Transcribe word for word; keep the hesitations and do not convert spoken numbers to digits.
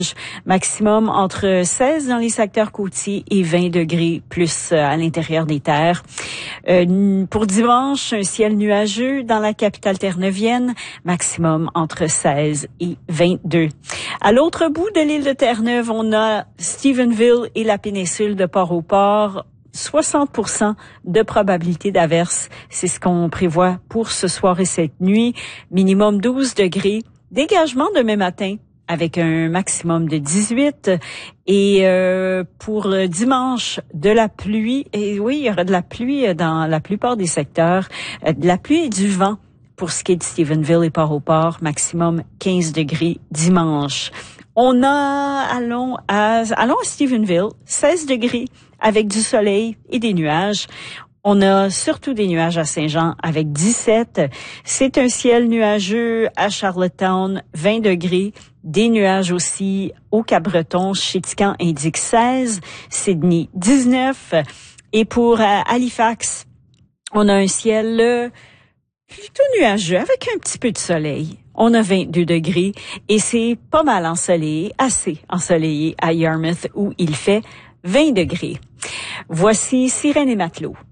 Maximum entre seize dans les secteurs côtiers et vingt degrés plus à l'intérieur des terres. Euh, pour dimanche, un ciel nuageux dans la capitale terre-neuvienne, maximum entre seize et vingt-deux. À l'autre bout de l'île de Terre-Neuve, on a Stephenville et la péninsule de Port-au-Port. soixante pour cent de probabilité d'averse. C'est ce qu'on prévoit pour ce soir et cette nuit. Minimum douze degrés. Dégagement demain matin avec un maximum de dix-huit. Et euh, pour dimanche, de la pluie. Et oui, il y aura de la pluie dans la plupart des secteurs. De la pluie et du vent pour ce qui est de Stephenville et Port-au-Port. Maximum quinze degrés dimanche. On a, allons à, allons à Stephenville, seize degrés avec du soleil et des nuages. On a surtout des nuages à Saint-Jean avec dix-sept. C'est un ciel nuageux à Charlottetown, vingt degrés. Des nuages aussi au Cap-Breton. Chéticamp indique seize. Sydney, dix-neuf. Et pour euh, Halifax, on a un ciel euh, plutôt nuageux avec un petit peu de soleil. On a vingt-deux degrés et c'est pas mal ensoleillé, assez ensoleillé à Yarmouth où il fait vingt degrés. Voici Sirène et Matelot.